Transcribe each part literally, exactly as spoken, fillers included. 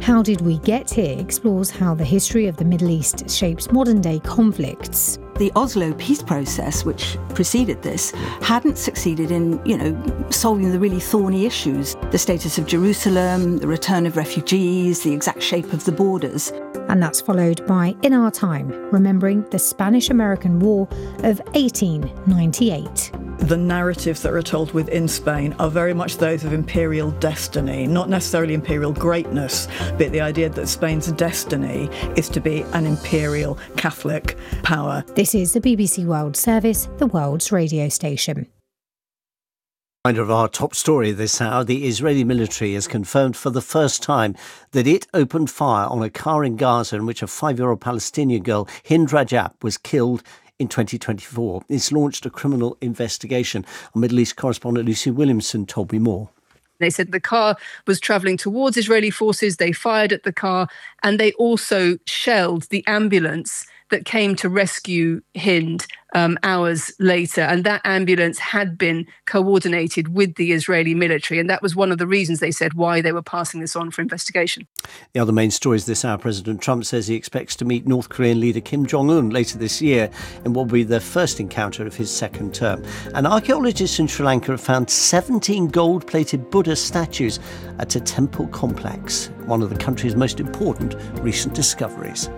How Did We Get Here explores how the history of the Middle East shapes modern-day conflicts. The Oslo peace process, which preceded this, hadn't succeeded in, you know, solving the really thorny issues. The status of Jerusalem, the return of refugees, the exact shape of the borders. And that's followed by In Our Time, remembering the Spanish-American War of eighteen ninety-eight. The narratives that are told within Spain are very much those of imperial destiny, not necessarily imperial greatness, but the idea that Spain's destiny is to be an imperial Catholic power. This is the B B C World Service, the world's radio station. Reminder of our top story this hour: the Israeli military has confirmed for the first time that it opened fire on a car in Gaza in which a five-year-old Palestinian girl, Hind Rajab, was killed in twenty twenty-four. It's launched a criminal investigation. Our Middle East correspondent Lucy Williamson told me more. They said the car was travelling towards Israeli forces. They fired at the car and they also shelled the ambulance that came to rescue Hind um, hours later. And that ambulance had been coordinated with the Israeli military. And that was one of the reasons, they said, why they were passing this on for investigation. The other main stories this hour: President Trump says he expects to meet North Korean leader Kim Jong-un later this year in what will be their first encounter of his second term. And archaeologists in Sri Lanka have found seventeen gold-plated Buddha statues at a temple complex, one of the country's most important recent discoveries.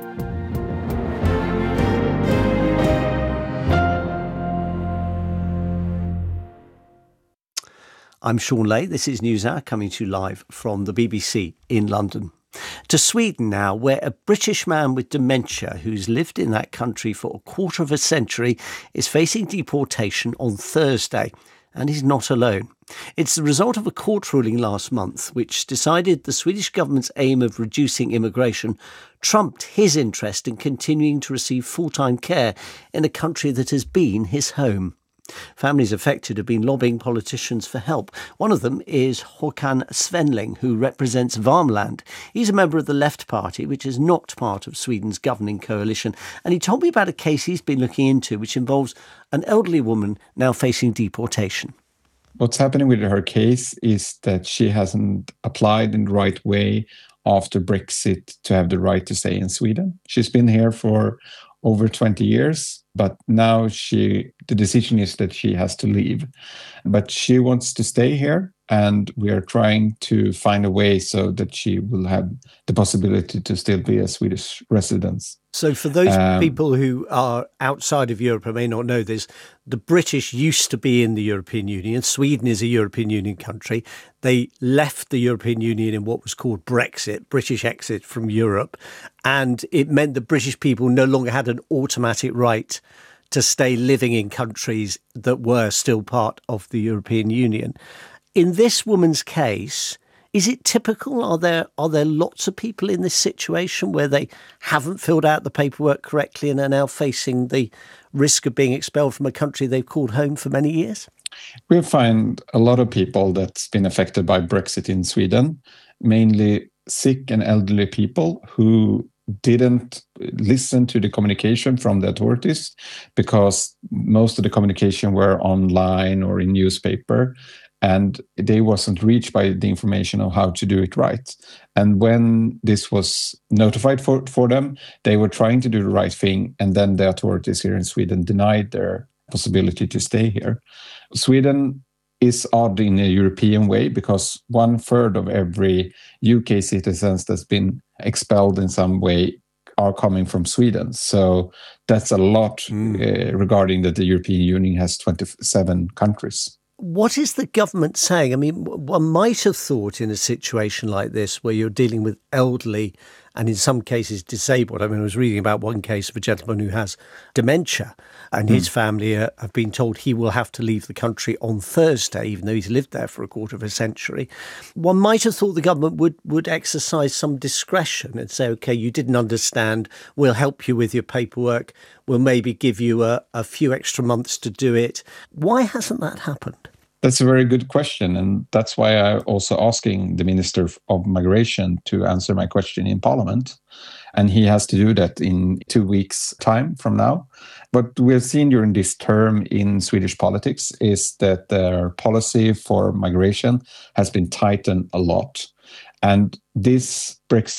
I'm Sean Lay. This is NewsHour, coming to you live from the B B C in London. To Sweden now, where a British man with dementia who's lived in that country for a quarter of a century is facing deportation on Thursday. And he's not alone. It's the result of a court ruling last month which decided the Swedish government's aim of reducing immigration trumped his interest in continuing to receive full-time care in a country that has been his home. Families affected have been lobbying politicians for help. One of them is Håkan Svenling, who represents Värmland. He's a member of the Left Party, which is not part of Sweden's governing coalition. And he told me about a case he's been looking into, which involves an elderly woman now facing deportation. What's happening with her case is that she hasn't applied in the right way after Brexit to have the right to stay in Sweden. She's been here for over twenty years, but now she the decision is that she has to leave. But she wants to stay here, and we are trying to find a way so that she will have the possibility to still be a Swedish resident. So for those um, people who are outside of Europe and may not know this, the British used to be in the European Union. Sweden is a European Union country. They left the European Union in what was called Brexit, British exit from Europe. And it meant that British people no longer had an automatic right to stay living in countries that were still part of the European Union. In this woman's case, is it typical? Are there are there lots of people in this situation where they haven't filled out the paperwork correctly and are now facing the risk of being expelled from a country they've called home for many years? We find a lot of people that's been affected by Brexit in Sweden, mainly sick and elderly people who didn't listen to the communication from the authorities because most of the communication were online or in newspaper. And they wasn't reached by the information of how to do it right. And when this was notified for, for them, they were trying to do the right thing. And then the authorities here in Sweden denied their possibility to stay here. Sweden is odd in a European way because one third of every U K citizens that's been expelled in some way are coming from Sweden. So that's a lot mm. uh, regarding that the European Union has twenty-seven countries. What is the government saying? I mean, one might have thought in a situation like this where you're dealing with elderly and in some cases disabled. I mean, I was reading about one case of a gentleman who has dementia and mm. his family uh, have been told he will have to leave the country on Thursday, even though he's lived there for a quarter of a century. One might have thought the government would, would exercise some discretion and say, OK, you didn't understand, we'll help you with your paperwork, we'll maybe give you a, a few extra months to do it. Why hasn't that happened? That's a very good question. And that's why I'm also asking the Minister of Migration to answer my question in Parliament. And he has to do that in two weeks' time from now. What we've seen during this term in Swedish politics is that their policy for migration has been tightened a lot. And this Brexit